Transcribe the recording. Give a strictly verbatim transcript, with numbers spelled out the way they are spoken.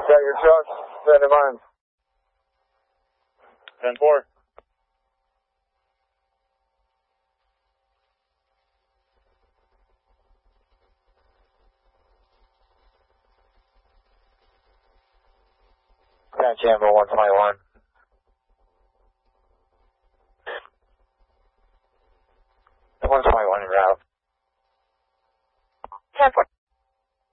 Got your truck. Stand in mind. ten four. Got Jambo one twenty-one.